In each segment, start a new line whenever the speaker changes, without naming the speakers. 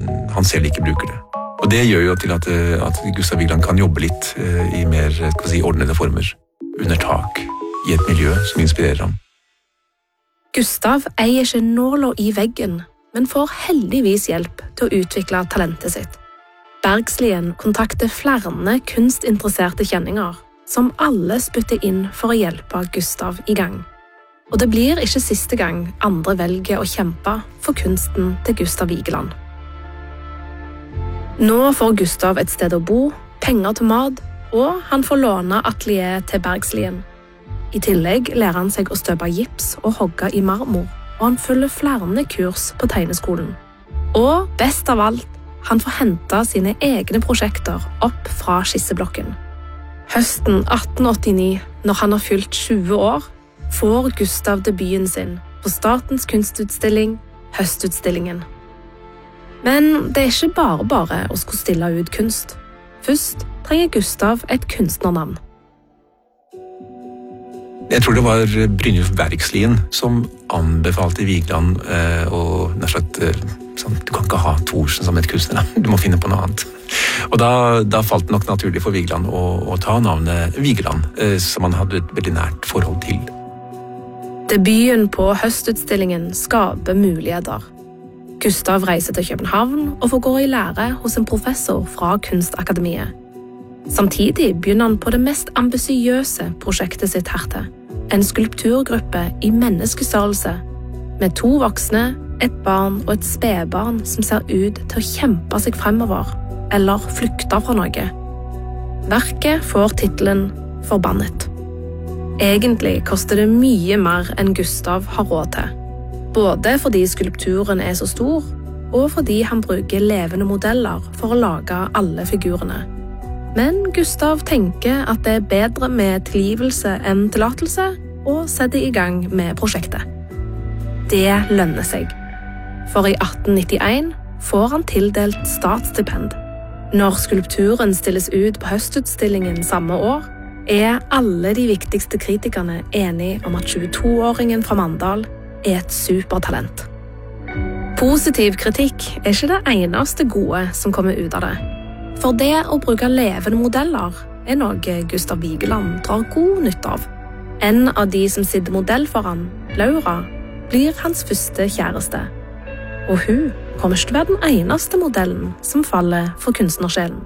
han selv ikke bruker det. Og det gjør jo til at Gustav Vigeland kan jobbe litt i mer ordnede former, under tak, i et miljø som inspirerer ham.
Gustav eier ikke nåla i veggen, men får heldigvis hjelp til å utvikle talentet sitt. Bergslien kontakter flere kunstinteresserte kjenninger, som alle spytter inn for å hjelpe Gustav i gang. Og det blir ikke siste gang andre velger å kjempe for kunsten til Gustav Vigeland. Nå får Gustav et sted å bo, penger til mat, og han får låne atelier til Bergslien. I tillegg lærer han seg å støpe gips og hogge i marmor, og han følger flere kurs på tegneskolen. Og best av alt, han får hente sine egne prosjekter opp fra skisseblokken. Høsten 1889, når han har fylt 20 år, får Gustav debuten sin på Statens kunstutstilling, Høstutstillingen. Men det er ikke bare å skulle stille ut kunst. Først trenger Gustav et kunstnernavn.
Jeg tror det var Brynjulf Bergslien som anbefalte Vigeland sånn, du kan ikke ha Thorsen som et kunstner, du må finne på noe annet. Og da falt det nok naturlig for Vigeland å ta navnet Vigeland, som han hadde et veldig nært forhold til.
Debuten på Høstutstillingen skaper muligheter. Gustav reiser til København og får gå i lære hos en professor fra Kunstakademiet. Samtidig begynner han på det mest ambisiøse prosjektet sitt hertil. En skulpturgruppe i menneskestørrelse, med 2 voksne, et barn og et spedbarn som ser ut til å kjempe seg fremover, eller flykte fra noe. Verket får titelen Forbannet. Egentlig koster det mye mer enn Gustav har råd til. Både fordi skulpturen er så stor, og fordi han bruker levende modeller for å lage alle figurene. Men Gustav tenker at det er bedre med tilgivelse enn tillatelse, og setter i gang med prosjektet. Det lønner seg. For i 1891 får han tildelt statsstipend. Når skulpturen stilles ut på Høstutstillingen samme år, er alle de viktigste kritikerne enige om at 22-åringen fra Mandal er et supertalent. Positiv kritikk er ikke det eneste gode som kommer ut av det. For det å bruke levende modeller er noe Gustav Vigeland drar god nytte av. En av de som sitter modell for han, Laura, blir hans første kjæreste. Og hun kommer ikke til å være den eneste modellen som faller for kunstnersjelen.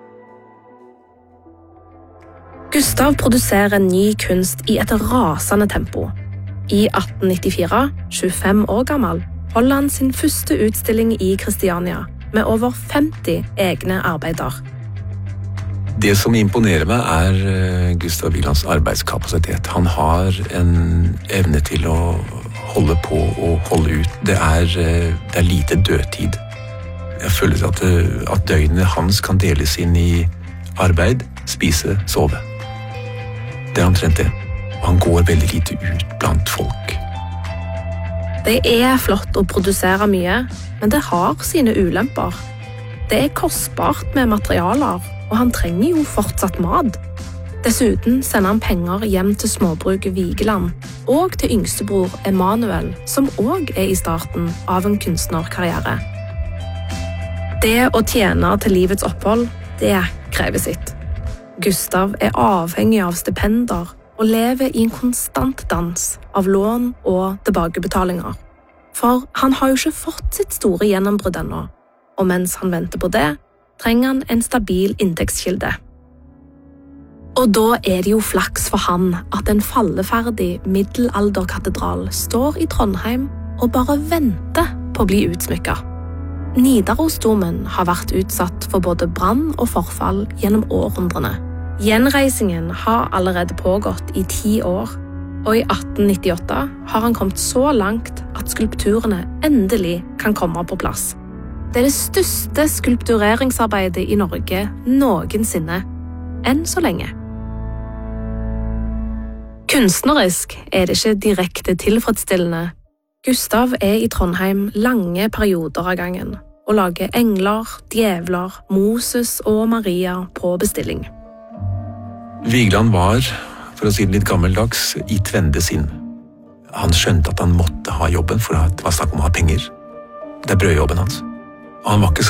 Gustav produserer ny kunst i et rasende tempo. I 1894, 25 år gammel, holder han sin første utstilling i Kristiania, med over 50 egne arbeider.
Det som imponerer meg er Gustav Vigelands arbeidskapasitet. Han har en evne til å holde på og holde ut. Det er lite dødtid. Jeg føler at døgnet hans kan deles inn i arbeid, spise, sove. Det er omtrent det. Og han går veldig lite ut blant folk.
Det er flott å produsere mye, men det har sine ulemper. Det er kostbart med materialer, og han trenger jo fortsatt mat. Dessuten sender han penger hjem til småbruket Vigeland, og til yngstebror Emanuel, som også er i starten av en kunstnerkarriere. Det å tjene til livets opphold, det krever sitt. Gustav er avhengig av stipender, og lever i en konstant dans av lån og tilbakebetalinger. For han har jo ikke fått sitt store gjennombrudd ennå, og mens han venter på det, trenger han en stabil inntektskilde. Og da er det jo flaks for han at en falleferdig middelalderkatedral står i Trondheim og bare venter på å bli utsmykket. Nidarosdomen har vært utsatt for både brann og forfall gjennom århundrene. Gjenreisingen har allerede pågått i 10 år, og i 1898 har han kommet så langt at skulpturene endelig kan komme på plass. Det er det største skulptureringsarbeidet i Norge noensinne, enn så lenge. Kunstnerisk er det ikke direkte tilfredsstillende. Gustav er i Trondheim lange perioder av gangen, og lager engler, djevler, Moses og Maria på bestilling.
Vigeland var, for å si det litt gammeldags, i tvende sinn. Han skjønte at han måtte ha jobben for at det var snakk om å ha penger. Det er brødjobben hans. Og han var ikke så